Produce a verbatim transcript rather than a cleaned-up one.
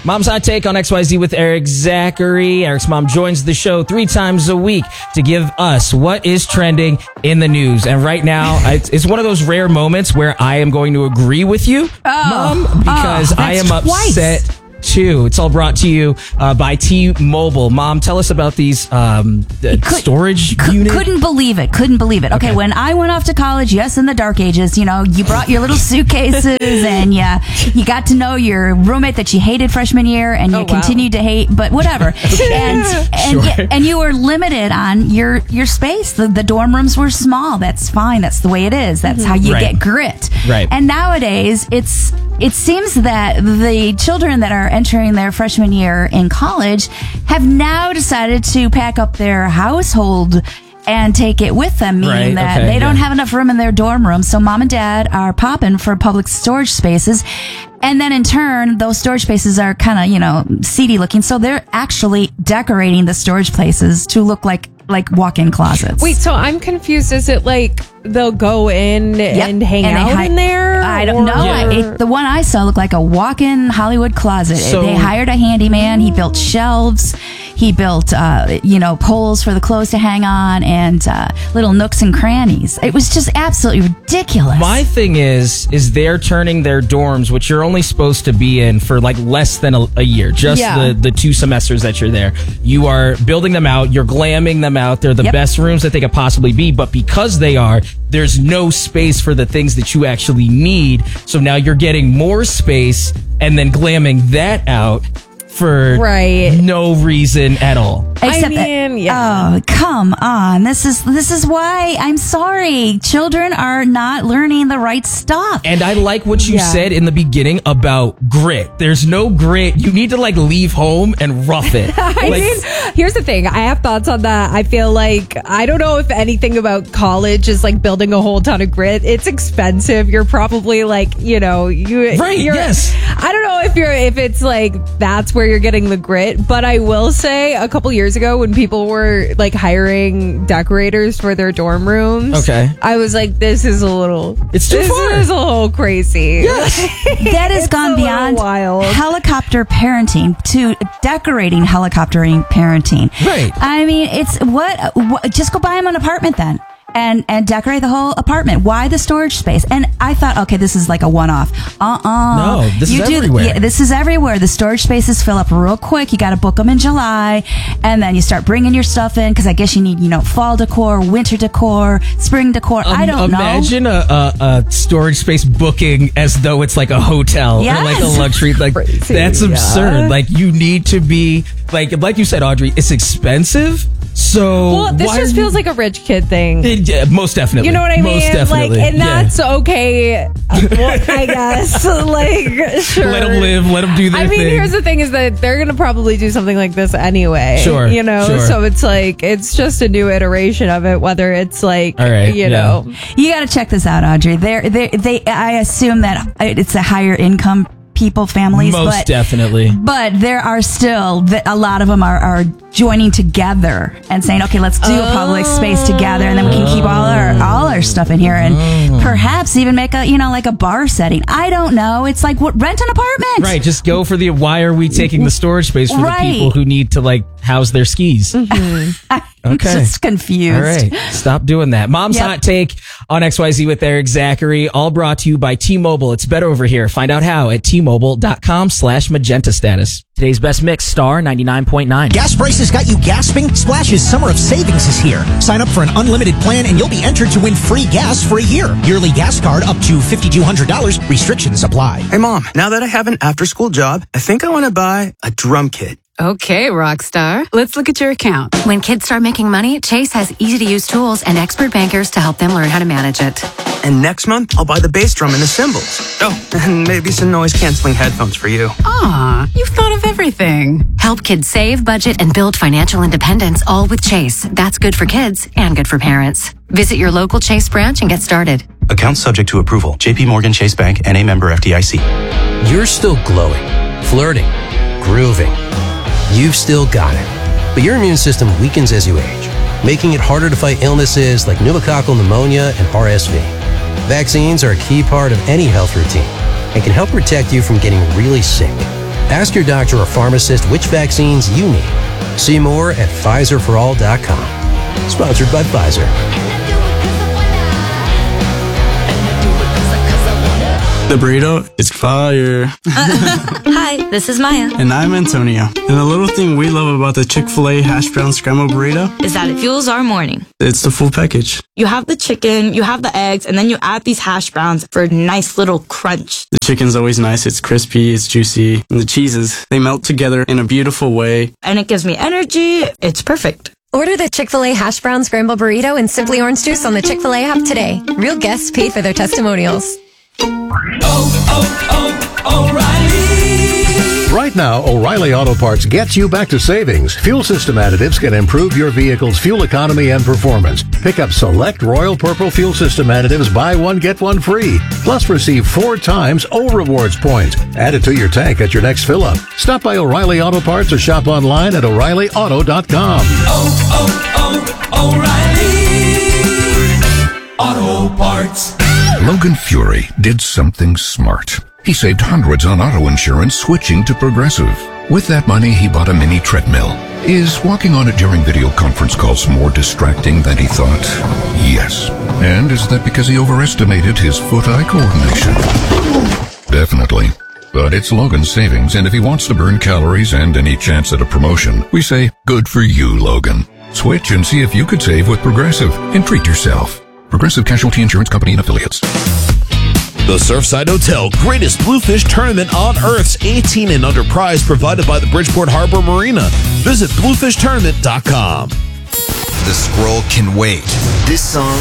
Mom's Hot Take on X Y Z with Eric Zachary. Eric's mom joins the show three times a week to give us what is trending in the news. And right now, it's one of those rare moments where I am going to agree with you, oh, Mom, because oh, I am twice. upset too. It's all brought to you uh, by T-Mobile. Mom, tell us about these um, the Could, storage c- units. Couldn't believe it. Couldn't believe it. Okay, Okay. when I went off to college, yes, in the dark ages, you know, you brought your little suitcases and you, you got to know your roommate that you hated freshman year and you Oh, wow. continued to hate, but whatever. and and, Sure. y- and you were limited on your, your space. The, the dorm rooms were small. That's fine. That's the way it is. That's how you Right. get grit. Right. And nowadays, it's it seems that the children that are entering their freshman year in college have now decided to pack up their household and take it with them, meaning Right, that okay, they don't yeah. have enough room in their dorm room. So mom and dad are popping for public storage spaces. And then in turn, those storage spaces are kind of, you know, seedy looking. So they're actually decorating the storage places to look like like walk-in closets. Wait, so I'm confused. Is it like they'll go in Yep. and hang And they out hi- in there? I don't know. or- I- it- the one I saw looked like a walk-in Hollywood closet. So- They hired a handyman. He built shelves. He built, uh, you know, poles for the clothes to hang on and uh, little nooks and crannies. It was just absolutely ridiculous. My thing is, is they're turning their dorms, which you're only supposed to be in for like less than a, a year, just Yeah. the, the two semesters that you're there. You are building them out, you're glamming them out. They're the Yep. best rooms that they could possibly be, but because they are, there's no space for the things that you actually need. So now you're getting more space and then glamming that out for Right. no reason at all. Except that- mean, yeah. Oh, come on. This is this is why I'm sorry. Children are not learning the right stuff. And I like what you Yeah. said in the beginning about grit. There's no grit. You need to like leave home and rough it. I Like, mean, here's the thing. I have thoughts on that. I feel like I don't know if anything about college is like building a whole ton of grit. It's expensive. You're probably like, you know, you Right, You're, yes. I don't know if you're if it's like that's where you're getting the grit, but I will say a couple years ago when people were like hiring decorators for their dorm rooms, Okay. I was like, this is a little, It's too this far. is a little crazy. That has It's gone a little beyond wild. helicopter parenting to decorating helicoptering parenting. Right. I mean, it's what, what just go buy them an apartment then. And and decorate the whole apartment. Why the storage space? And I thought, okay, this is like a one-off. Uh-uh. No, this is everywhere. Yeah, this is everywhere. The storage spaces fill up real quick. You got to book them in July, and then you start bringing your stuff in because I guess you need, you know, fall decor, winter decor, spring decor. I Um, don't know. imagine a, a, a storage space booking as though it's like a hotel or like a Yes. luxury. Like Crazy, that's yeah. absurd. Like you need to be like like you said, Audrey. It's expensive. So Well, this why just are feels you- like a rich kid thing. It- yeah, most definitely. You know what I most mean? Definitely. Like, and Yeah. that's okay. uh, well, I guess. Like, sure. Let them live. Let them do their I mean, thing. here's the thing: is that they're gonna probably do something like this anyway. Sure, You know, sure. so it's like it's just a new iteration of it. Whether it's like, All right, you yeah. know, You got to check this out, Audrey. They're, they they I assume that it's a higher income people, families, most but definitely. but there are still a lot of them are, are joining together and saying, okay, let's do a public space together, and then we can keep all our all our stuff in here, and Oh. perhaps even make a you know like a bar setting. I don't know. It's like what, rent an apartment, Right, just go for the why are we taking the storage space for Right. the people who need to like house their skis? I'm Okay. just confused. All right, stop doing that. Mom's Yep. Hot Take on X Y Z with Eric Zachary, all brought to you by T-Mobile. It's better over here. Find out how at T-Mobile.com slash magenta status. Today's best mix, Star ninety-nine point nine. Gas prices got you gasping? Splash's Summer of Savings is here. Sign up for an unlimited plan and you'll be entered to win free gas for a year. Yearly gas card up to five thousand two hundred dollars. Restrictions apply. Hey, Mom, now that I have an after-school job, I think I want to buy a drum kit. Okay, Rockstar. Let's look at your account. When kids start making money, Chase has easy-to-use tools and expert bankers to help them learn how to manage it. And next month, I'll buy the bass drum and the cymbals. Oh, and maybe some noise-canceling headphones for you. Aw, you've thought of everything. Help kids save, budget, and build financial independence, all with Chase. That's good for kids and good for parents. Visit your local Chase branch and get started. Account subject to approval. J P Morgan Chase Bank, N A member F D I C. You're still glowing, flirting, grooving. You've still got it. But your immune system weakens as you age, making it harder to fight illnesses like pneumococcal pneumonia and R S V. Vaccines are a key part of any health routine and can help protect you from getting really sick. Ask your doctor or pharmacist which vaccines you need. See more at Pfizer for all dot com. Sponsored by Pfizer. The burrito is fire. Hi, this is Maya. And I'm Antonio. And the little thing we love about the Chick-fil-A hash brown scrambled burrito is that it fuels our morning. It's the full package. You have the chicken, you have the eggs, and then you add these hash browns for a nice little crunch. The chicken's always nice. It's crispy, it's juicy. And the cheeses, they melt together in a beautiful way. And it gives me energy. It's perfect. Order the Chick-fil-A hash brown scrambled burrito and Simply Orange Juice on the Chick-fil-A app today. Real guests paid for their testimonials. Oh, oh, oh, O'Reilly! Right now, O'Reilly Auto Parts gets you back to savings. Fuel system additives can improve your vehicle's fuel economy and performance. Pick up select Royal Purple fuel system additives, buy one, get one free. Plus, receive four times O Rewards points. Add it to your tank at your next fill-up. Stop by O'Reilly Auto Parts or shop online at O'Reilly Auto dot com. Oh, oh, oh, O'Reilly Auto Parts. Logan Fury did something smart. He saved hundreds on auto insurance switching to Progressive. With that money, he bought a mini treadmill. Is walking on it during video conference calls more distracting than he thought? Yes. And is that because he overestimated his foot-eye coordination? Definitely. But it's Logan's savings, and if he wants to burn calories and any chance at a promotion, we say, good for you, Logan. Switch and see if you could save with Progressive and treat yourself. Progressive Casualty Insurance Company and Affiliates. The Surfside Hotel Greatest Bluefish Tournament on Earth's eighteen and under prize provided by the Bridgeport Harbor Marina. Visit bluefish tournament dot com. The scroll can wait. This song